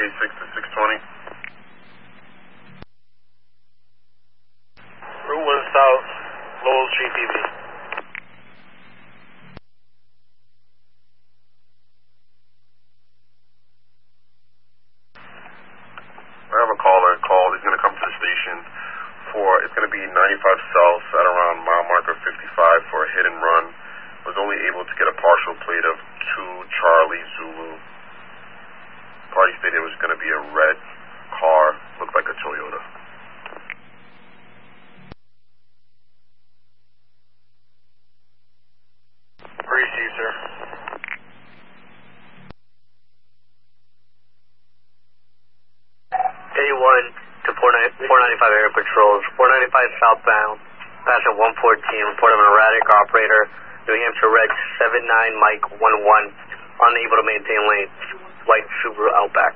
86 to 620. Route 1 South, Lowell Street, PV. I have a caller called. He's going to come to the station for, it's going to be 95 South at around mile marker 55 for a hit and run. Was only able to get a partial plate of 2 Charlie Zulu. Party stated it was going to be a red car, looked like a Toyota. Receive, sir. A1 to 495 Air Patrols, 495 southbound, passing 114, report of an erratic operator, New Hampshire Red 79 Mike 11, unable to maintain lane, white Subaru Outback.